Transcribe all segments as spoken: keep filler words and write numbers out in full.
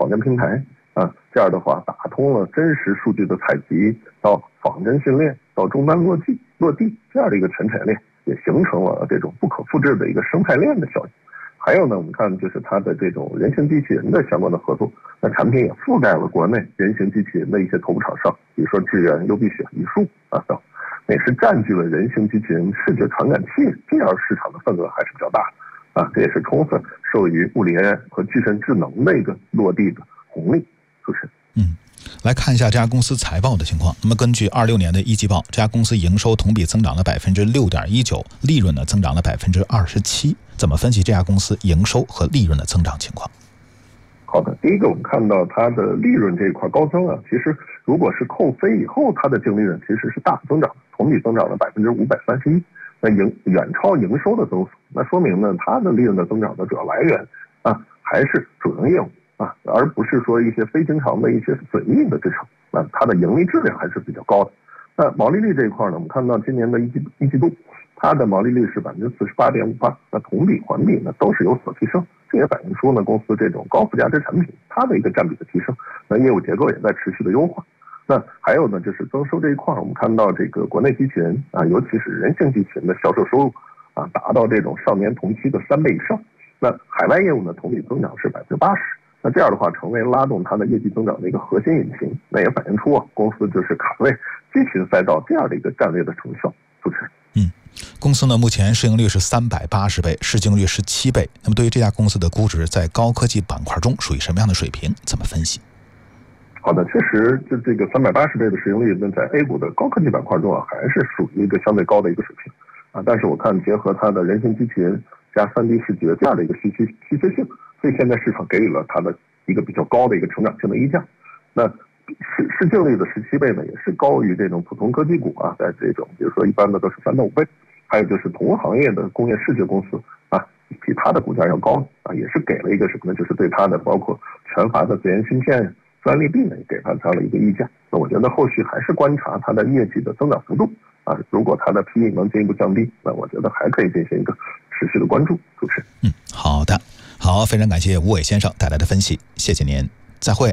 仿真平台啊，这样的话打通了真实数据的采集到仿真训练到终端落地落地这样的一个全产业链，也形成了这种不可复制的一个生态链的效应。还有呢，我们看就是它的这种人形机器人的相关的合作，那产品也覆盖了国内人形机器人的一些头部厂商，比如说智源、优必选、一数啊等，也是占据了人形机器人视觉传感器这样市场的份额还是比较大的啊，这也是充分受益于物理 A I 和具身智能的一个落地的红利。主持人， 嗯。来看一下这家公司财报的情况。那么根据二六年的一季报，这家公司营收同比增长了百分之六点一九，利润呢增长了百分之二十七。怎么分析这家公司营收和利润的增长情况？ 好的，第一个我们看到它的利润这一块高增啊，其实如果是扣非以后，它的净利润其实是大幅增长，同比增长了百分之五百三十一，那营远超营收的增速，那说明呢它的利润的增长的主要来源啊还是主营业务。啊，而不是说一些非经常的一些损益的支撑，那它的盈利质量还是比较高的。那毛利率这一块呢，我们看到今年的一季一季度，它的毛利率是百分之四十八点五八，那同比环比呢都是有所提升，这也反映出呢公司这种高附加值产品它的一个占比的提升，那业务结构也在持续的优化。那还有呢，就是增收这一块，我们看到这个国内机器人啊，尤其是人形机器人的销售收入啊，达到这种上年同期的三倍以上。那海外业务呢，同比增长是百分之八十。那这样的话，成为拉动它的业绩增长的一个核心引擎，那也反映出啊，公司就是卡位机器人赛道这样的一个战略的成效。主持人， 嗯，公司呢目前市盈率是三百八十倍，市净率是七倍。那么对于这家公司的估值，在高科技板块中属于什么样的水平？怎么分析？ 好的，确实，就这个三百八十倍的市盈率，那在 A 股的高科技板块中啊，还是属于一个相对高的一个水平啊。但是我看结合它的人形机器人加 三 D 视觉这样的一个稀缺稀缺性。所以现在市场给予了它的一个比较高的一个成长性的溢价，那市市净率的十七倍呢，也是高于这种普通科技股啊，在这种比如说一般的都是三到五倍，还有就是同行业的工业视觉公司啊，比它的股价要高啊，也是给了一个什么呢？就是对它的包括全阀的自研芯片专利壁呢，也给它这样的一个溢价。那我觉得后续还是观察它的业绩的增长幅度啊，如果它的 P E 能进一步降低，那我觉得还可以进行一个持续的关注。主持人， 嗯，好的。好，非常感谢吴伟先生带来的分析，谢谢您，再会。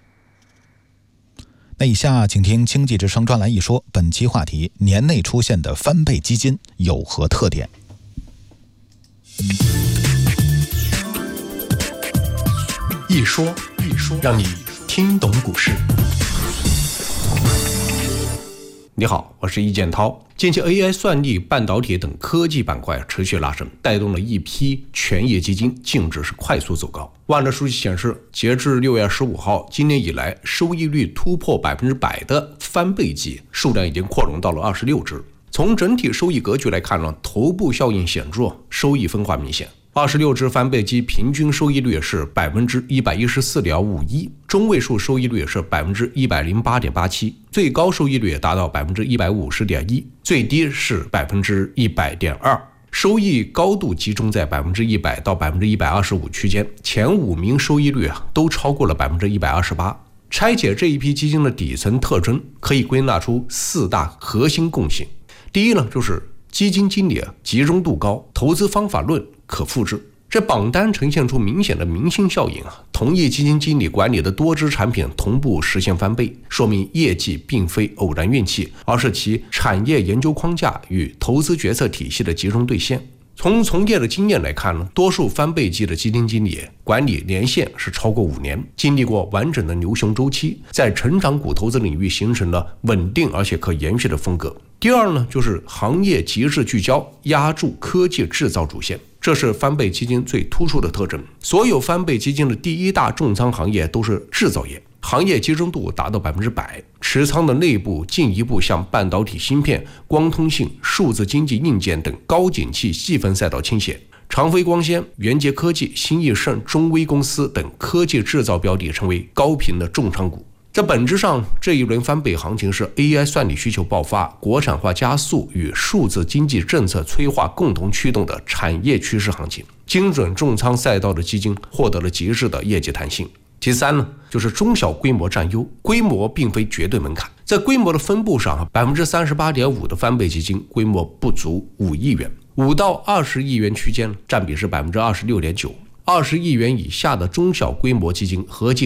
那以下请听经济之声专栏一说，本期话题：年内出现的翻倍基金有何特点？ 一说一说，让你听懂股市。你好，我是易建涛。近期 A I 算力、半导体等科技板块持续拉升，带动了一批权益基金净值是快速走高。万德数据显示，截至六月十五号，今年以来收益率突破百分之百的翻倍基数量已经扩容到了二十六只。从整体收益格局来看呢，头部效应显著，收益分化明显。二十六只翻倍基平均收益率是百分之一百一十四点五一，中位数收益率是百分之一百零八点八七，最高收益率也达到百分之一百五十点一，最低是百分之一百点二。收益高度集中在百分之一百到百分之一百二十五区间，前五名收益率啊都超过了百分之一百二十八。拆解这一批基金的底层特征，可以归纳出四大核心共性。第一呢，就是基金经理集中度高，投资方法论可复制。这榜单呈现出明显的明星效应啊！同一基金经理管理的多只产品同步实现翻倍，说明业绩并非偶然运气，而是其产业研究框架与投资决策体系的集中兑现。从从业的经验来看呢，多数翻倍基的基金经理管理年限是超过五年，经历过完整的牛熊周期，在成长股投资领域形成了稳定而且可延续的风格。第二呢，就是行业极致聚焦，压住科技制造主线，这是翻倍基金最突出的特征。所有翻倍基金的第一大重仓行业都是制造业，行业集中度达到百分之百，持仓的内部进一步向半导体芯片、光通信、数字经济硬件等高景气细分赛道倾斜。长飞光纤、元杰科技、新易盛、中微公司等科技制造标的成为高频的重仓股。在本质上，这一轮翻倍行情是 A I 算力需求爆发、国产化加速与数字经济政策催化共同驱动的产业趋势行情。精准重仓赛道的基金获得了极致的业绩弹性。其三呢，就是中小规模占优，规模并非绝对门槛。在规模的分布上 百分之三十八点五 的翻倍基金规模不足五亿元，五到二十亿元区间占比是 百分之二十六点九， 二十亿元以下的中小规模基金合计